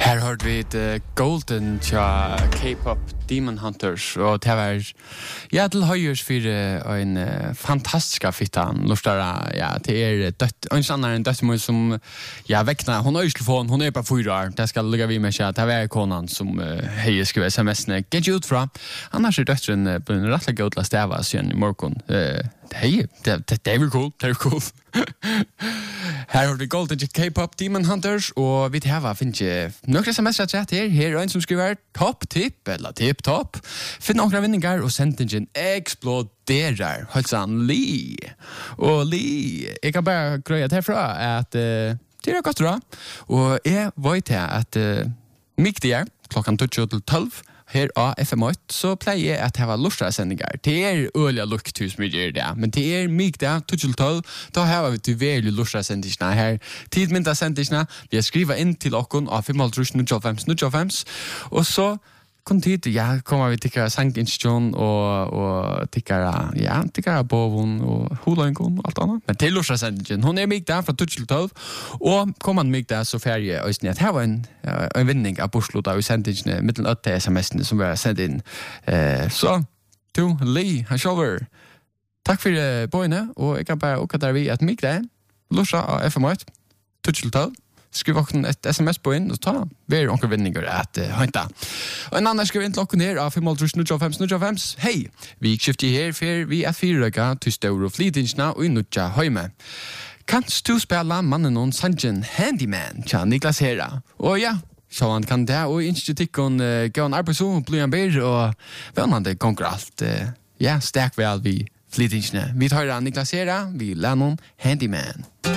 Her hørte vi Golden tja K-pop Demon Hunters, og det var til høyers for en fantastisk fittan. Lustara, det dødt, en sånn en døttemor som, vekkna, hun har telefon, hun bare 4 år, det skal lukka vi med seg, det var konan som heier skriver sms-ene, get you ut fra. Annars døtteren på en rettelig god til å stava siden I morgen. Hej, det är väl cool, det är cool. Här har vi Golden K-pop Demon Hunters och vi har finns några semester chat här en som skriver topp tip eller tip top. Finn några vinningar och sentingen exploderar. Hälsan Lee. Och Lee, jag kan bara gröja härifrån att det är gott bra. Och jag vet att mycket är klockan 12 her av FM8, så pleier jeg at jeg var lustra sendinger. Det øyelig lukthus mye gjør det, men det mykt det, 12, da har vi til veldig lustra sendingene her. Tidmynda sendingene, vi har skrivet inn til okken av 5.05, og så kom tid, kommer vi til sanginstitution og tikkere bovun og huløyngon og alt annet. Men til lustra sendingen, hun mykt det fra 12, og kom han mykt det så ferie øyne at her var en vinning av borslota i sendingene mittel 8 sms-ene som vi har sendt inn. Så, to, Lee, han sjåver. Takk for bøyene, og jeg kan bare åka der vi at mykt det, lustra av FM8, 12. Skriv okken et sms på inn og ta ver onker vinninger at høynta. Og en annen skriv inn til okken her av 5.05. Hei, vi skifter her for vi 4 røyga til stør og flytingsna og innutja høyme. Kanst du spela mannen og sangen Handyman tja Niklas Hera? Og så han kan det og ikke tikkun gå en arbeidså, bli en bedre og vennande konger alt. Stek vel vi flytingsna. Vi tar Niklas Hera, vi lær noen Handyman.